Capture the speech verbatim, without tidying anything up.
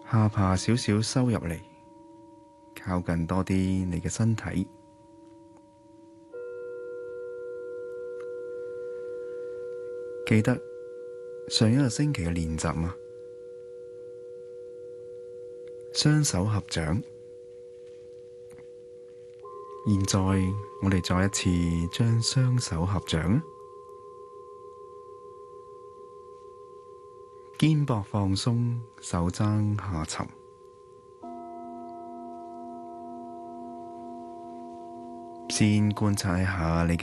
下巴少少收入嚟，靠近多啲你嘅身體。記得上一個星期嘅練習嗎？雙手合掌。現在我哋再一次將雙手合掌，肩膊放鬆，手踭下沉。先觀察一下你嘅